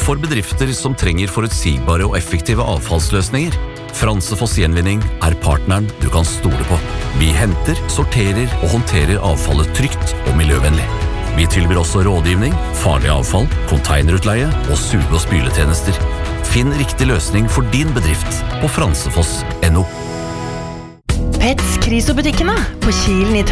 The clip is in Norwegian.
for bedrifter som trenger forutsigbare og effektive avfallsløsninger. Fransefoss Gjenvinning partneren du kan stole på. Vi henter, sorterer og håndterer avfallet trygt og miljøvennlig. Vi tilbyr også rådgivning, farlig avfall, containerutleie og suge- og spyletjenester. Finn riktig løsning for din bedrift på fransefoss.no. Pets Krisobutikkene på Kilen i